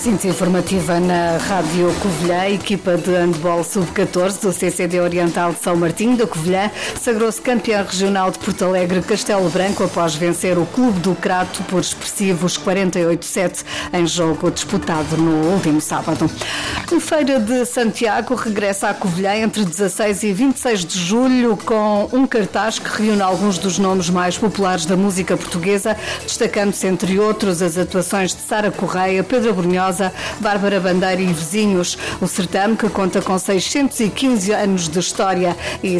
Síntese informativa na Rádio Covilhã. A equipa de handball sub-14 do CCD Oriental de São Martinho da Covilhã sagrou-se campeã regional de Porto Alegre Castelo Branco após vencer o Clube do Crato por expressivos 48-7 em jogo disputado no último sábado. A Feira de Santiago regressa à Covilhã entre 16 e 26 de julho com um cartaz que reúne alguns dos nomes mais populares da música portuguesa, destacando-se entre outros as atuações de Sara Correia, Pedro Brunhosa, Bárbara Bandeira e vizinhos. O certame, que conta com 615 anos de história e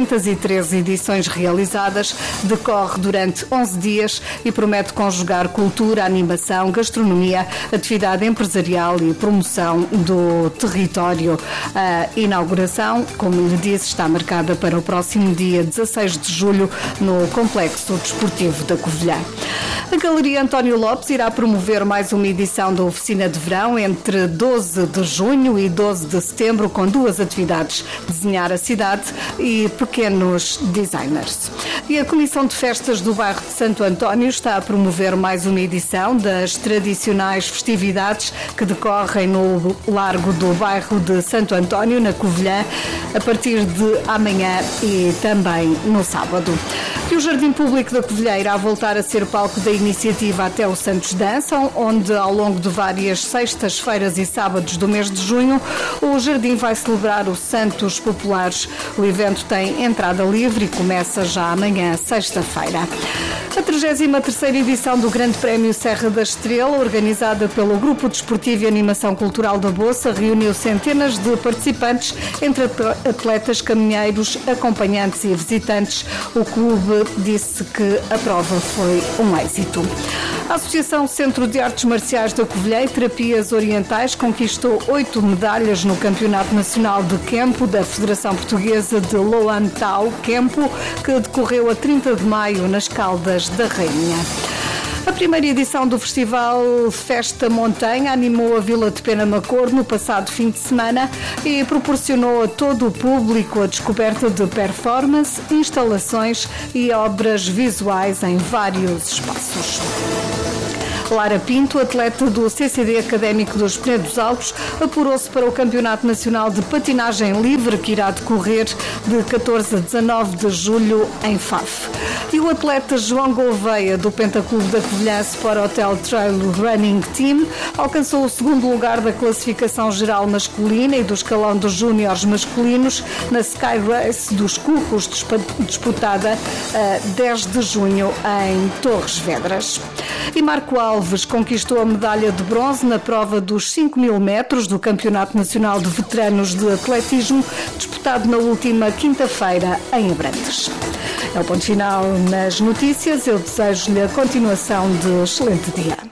613 edições realizadas, decorre durante 11 dias e promete conjugar cultura, animação, gastronomia, atividade empresarial e promoção do território. A inauguração, como lhe disse, está marcada para o próximo dia 16 de julho no Complexo Desportivo da Covilhã. A Galeria António Lopes irá promover mais uma edição da Oficina de Verão entre 12 de junho e 12 de setembro, com duas atividades: desenhar a cidade e pequenos designers. E a Comissão de Festas do bairro de Santo António está a promover mais uma edição das tradicionais festividades que decorrem no largo do bairro de Santo António, na Covilhã, a partir de amanhã e também no sábado. E o Jardim Público da Covilhã irá voltar a ser palco da iniciativa Até o Santos Dançam, onde ao longo de várias sextas-feiras e sábados do mês de junho o Jardim vai celebrar os Santos Populares. O evento tem entrada livre e começa já amanhã, sexta-feira. A 33ª edição do Grande Prémio Serra da Estrela, organizada pelo Grupo Desportivo e Animação Cultural da Boça, reuniu centenas de participantes, entre atletas, caminheiros, acompanhantes e visitantes. O clube disse que a prova foi um êxito. A Associação Centro de Artes Marciais da Covilhã e Terapias Orientais conquistou 8 medalhas no Campeonato Nacional de Kempo da Federação Portuguesa de Loan Tau Kempo, que decorreu a 30 de maio nas Caldas da Rainha. A primeira edição do Festival Festa Montanha animou a Vila de Penamacor no passado fim de semana e proporcionou a todo o público a descoberta de performance, instalações e obras visuais em vários espaços. Lara Pinto, atleta do CCD Académico dos Penedos Altos, apurou-se para o Campeonato Nacional de Patinagem Livre, que irá decorrer de 14 a 19 de julho em Faf. E o atleta João Gouveia, do Pentaclube da Covilhã Sport Hotel Trail Running Team, alcançou o segundo lugar da classificação geral masculina e do escalão dos júniores masculinos na Sky Race dos Curros, disputada a 10 de junho em Torres Vedras. E Marco Alves conquistou a medalha de bronze na prova dos 5.000 metros do Campeonato Nacional de Veteranos de Atletismo, disputado na última quinta-feira em Abrantes. É o ponto final nas notícias. Eu desejo-lhe a continuação de excelente dia.